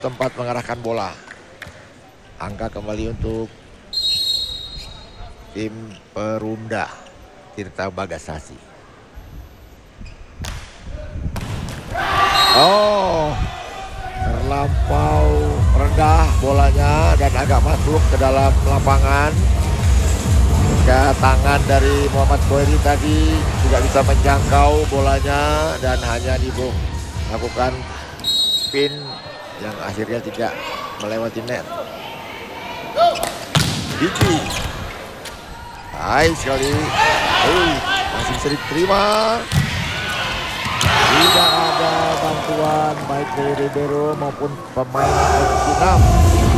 tempat mengarahkan bola. Angka kembali untuk tim Perunda Tirta Bagasasi. Oh, terlampau rendah bolanya dan agak masuk ke dalam lapangan. Jika tangan dari Muhammad Boeri tadi juga bisa menjangkau bolanya dan hanya melakukan spin yang akhirnya tidak melewati net. Diki, baik sekali. Masih bisa diterima. Tidak ada bantuan baik dari Ribeiro maupun pemain Vietnam.